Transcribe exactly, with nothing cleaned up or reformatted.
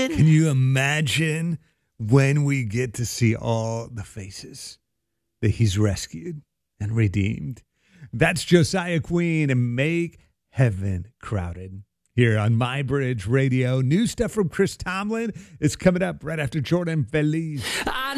imagine? Can you imagine when we get to see all the faces that he's rescued and redeemed? That's Josiah Queen and Make Heaven Crowded here on My Bridge Radio. New stuff from Chris Tomlin is coming up right after Jordan Feliz.